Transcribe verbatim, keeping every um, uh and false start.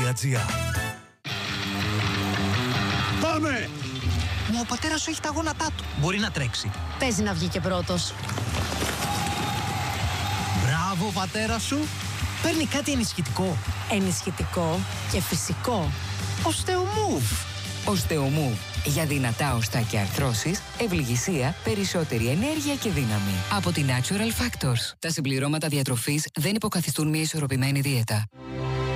τελεία τζι άρ. Πάμε! Μα ο πατέρας σου έχει τα γόνατά του. Μπορεί να τρέξει. Παίζει να βγει και πρώτος. Μπράβο, πατέρα σου. Παίρνει κάτι ενισχυτικό. Ενισχυτικό και φυσικό. Οστεομούβ. Οστεομούβ. Για δυνατά οστά και αρθρώσεις, ευληγησία, περισσότερη ενέργεια και δύναμη. Από την Natural Factors. Τα συμπληρώματα διατροφής δεν υποκαθιστούν μια ισορροπημένη δίαιτα.